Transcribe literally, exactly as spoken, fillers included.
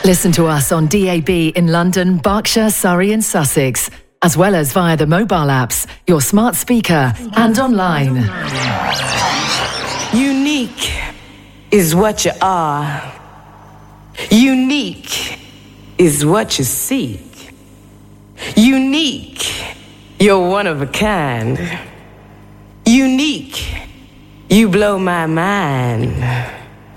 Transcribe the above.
Listen to us on D A B in London, Berkshire, Surrey and Sussex, as well as via the mobile apps, your smart speaker and online. Unique is what you are. Unique is what you seek. Unique, you're one of a kind. Unique, you blow my mind.